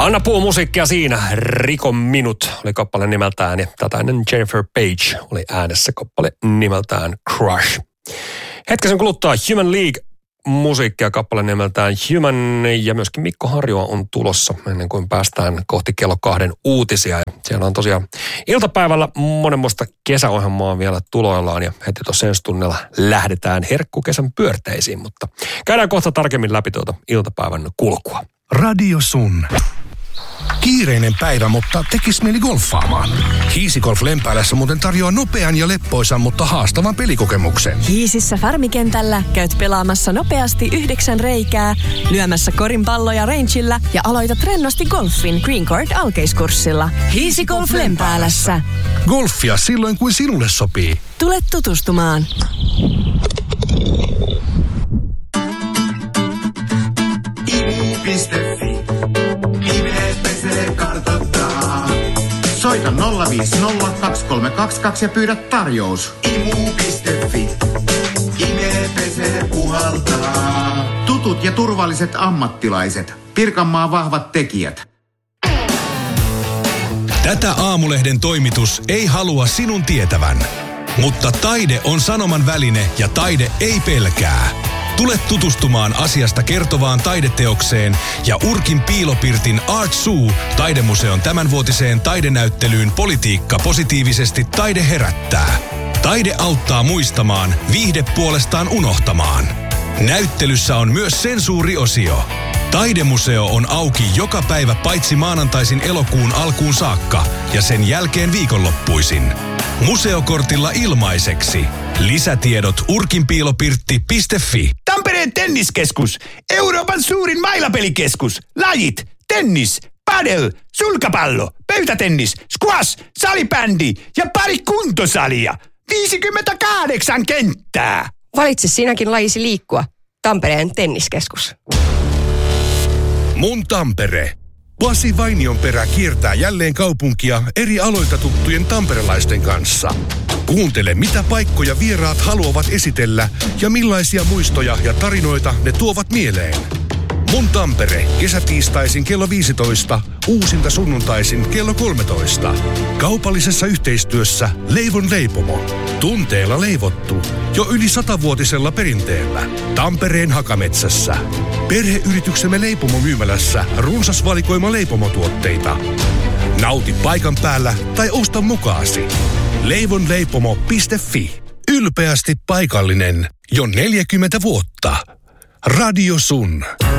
Anna Puu musiikkia siinä. Rikon minut oli kappale nimeltään ja tätä ennen Jennifer Page oli äänessä kappale nimeltään Crush. Hetkisen kuluttaa Human League musiikkia kappale nimeltään Human ja myöskin Mikko Harjoa on tulossa ennen kuin päästään kohti kello 2 uutisia. Ja siellä on tosiaan iltapäivällä monenmoista kesäohjelmaa vielä tuloillaan ja heti tuossa ensi tunnilla lähdetään herkkukesän pyörteisiin, mutta käydään kohta tarkemmin läpi tuota iltapäivän kulkua. Radio Sun. Kiireinen päivä, mutta tekis mieli golfaamaan. Hiisigolf Lempäälässä muuten tarjoaa nopean ja leppoisan, mutta haastavan pelikokemuksen. Hiisissä Farmikentällä käyt pelaamassa nopeasti 9 reikää, lyömässä korinpalloja rangeillä ja aloitat rennosti golfin Green Court alkeiskurssilla. Hiisigolf Lempäälässä. Golfia silloin, kuin sinulle sopii. Tule tutustumaan. Imu.fi. Ihminen pesee kartoittaa. Soita 050 2322 ja pyydä tarjous. Imu.fi. Ihminen pesee puhaltaa. Tutut ja turvalliset ammattilaiset. Pirkanmaan vahvat tekijät. Tätä Aamulehden toimitus ei halua sinun tietävän. Mutta taide on sanoman väline ja taide ei pelkää. Tule tutustumaan asiasta kertovaan taideteokseen ja Urkin piilopirtin Art Zoo taidemuseon tämänvuotiseen taidenäyttelyyn Politiikka positiivisesti taide herättää. Taide auttaa muistamaan, viihde puolestaan unohtamaan. Näyttelyssä on myös sensuuriosio. Taidemuseo on auki joka päivä paitsi maanantaisin elokuun alkuun saakka ja sen jälkeen viikonloppuisin. Museokortilla ilmaiseksi. Lisätiedot urkinpiilopirtti.fi. Tampereen tenniskeskus. Euroopan suurin mailapelikeskus. Lajit. Tennis, padel, sulkapallo, pöytätennis, squash, salibändi ja pari kuntosalia. 58 kenttää. Valitse sinäkin lajisi liikkua. Tampereen tenniskeskus. Mun Tampere. Pasi Vainionperä kiertää jälleen kaupunkia eri aloilta tuttujen tamperelaisten kanssa. Kuuntele, mitä paikkoja vieraat haluavat esitellä ja millaisia muistoja ja tarinoita ne tuovat mieleen. Mun Tampere, kesätiistaisin kello 15, uusinta sunnuntaisin kello 13. Kaupallisessa yhteistyössä Leivon leipomo. Tunteella leivottu, jo yli 100-vuotisella perinteellä. Tampereen Hakametsässä. Perheyrityksemme leipomomyymälässä runsas valikoima leipomotuotteita. Nauti paikan päällä tai osta mukaasi. Leivonleipomo.fi. Ylpeästi paikallinen jo 40 vuotta. Radio Sun.